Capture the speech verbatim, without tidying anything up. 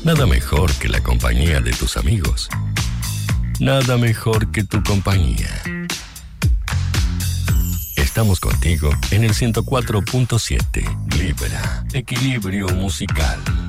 Nada mejor que la compañía de tus amigos. Nada mejor que tu compañía. Estamos contigo en el ciento cuatro punto siete. Libra. Equilibrio musical.